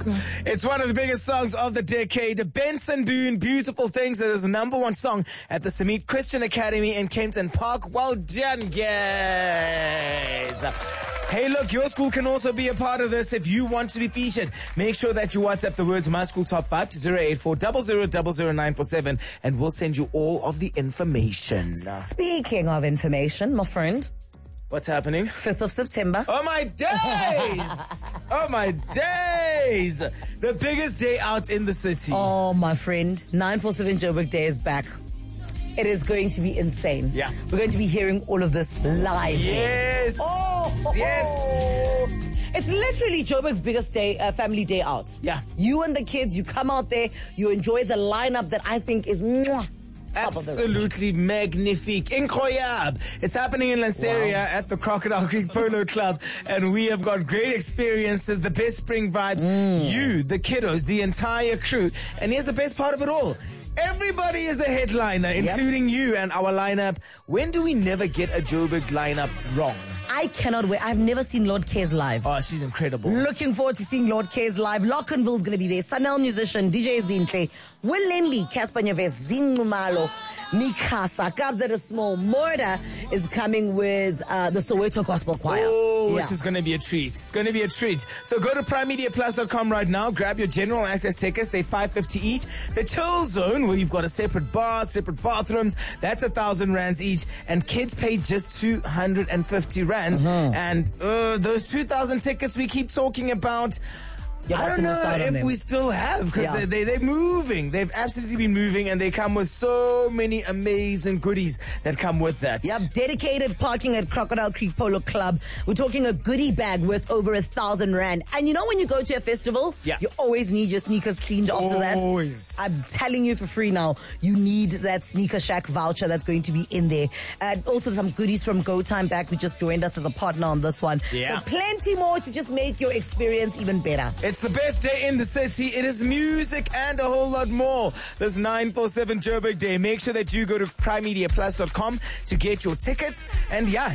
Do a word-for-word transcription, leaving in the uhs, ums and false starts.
It's one of the biggest songs of the decade. Benson Boone, Beautiful Things. It is the number one song at the Samit Christian Academy in Kempton Park. Well done, guys. Hey, look, your school can also be a part of this if you want to be featured. Make sure that you WhatsApp the words My School Top five to zero eight four zero zero zero zero nine four seven and we'll send you all of the information. Speaking of information, my friend. What's happening? fifth of September. Oh my days! Oh my days! The biggest day out in the city. Oh, my friend. nine four seven Joburg Day is back. It is going to be insane. Yeah. We're going to be hearing all of this live. Yes! Oh! Yes! It's literally Joburg's biggest day, uh, family day out. Yeah. You and the kids, you come out there, you enjoy the lineup that I think is mwah, absolutely magnifique. In Khoyab. It's happening in Lanseria wow. at the Crocodile Creek Polo Club. And we have got great experiences, the best spring vibes. Mm. You, the kiddos, the entire crew. And here's the best part of it all. Everybody is a headliner, including yep. you and our lineup. When do we never get a Joburg lineup wrong? I cannot wait. I've never seen Lord Cares live. Oh, she's incredible. Looking forward to seeing Lord Cares live. Lockenville's going to be there. Sanel musician, D J Zintle, Will Lenley, Casper Nyeves, Zingumalo, Mikasa, Kabs that is small. Murder is coming with uh, the Soweto Gospel Choir. Oh, yeah. Which is going to be a treat. It's going to be a treat. So go to prime media plus dot com right now. Grab your general access tickets. They're five fifty each. The Chill Zone, where you've got a separate bar, separate bathrooms, that's a thousand rands each. And kids pay just two hundred fifty rands. Mm-hmm. And uh, those two thousand tickets we keep talking about, Yeah, I don't know if we still have, because yeah. they, they, they're moving. They've absolutely been moving, and they come with so many amazing goodies that come with that. Yep, dedicated parking at Crocodile Creek Polo Club. We're talking a goodie bag worth over a thousand rand. And you know when you go to a festival, yeah. you always need your sneakers cleaned after that. Always. I'm telling you for free now, you need that Sneaker Shack voucher that's going to be in there. And also some goodies from Go Time Back, who just joined us as a partner on this one. Yeah. So plenty more to just make your experience even better. It's the best day in the city. It is music and a whole lot more. This nine four seven Joburg Day. Make sure that you go to prime media plus dot com to get your tickets. And yeah,